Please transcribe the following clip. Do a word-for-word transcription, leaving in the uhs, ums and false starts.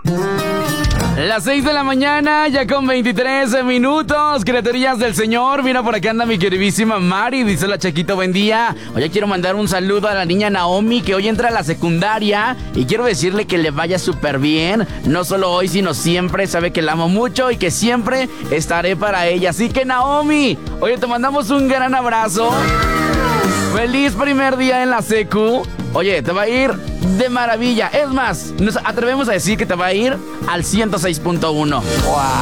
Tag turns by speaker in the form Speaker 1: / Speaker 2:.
Speaker 1: Las seis de la mañana, ya con veintitrés minutos, criaturillas del Señor. Mira, por acá anda mi queridísima Mari, dice la Chaquito, buen día. Oye, quiero mandar un saludo a la niña Naomi, que hoy entra a la secundaria, y quiero decirle que le vaya súper bien, no solo hoy, sino siempre. Sabe que la amo mucho y que siempre estaré para ella. Así que, Naomi, oye, te mandamos un gran abrazo. Feliz primer día en la secu. Oye, te va a ir de maravilla. Es más, nos atrevemos a decir que te va a ir al ciento seis punto uno. ¡Wow!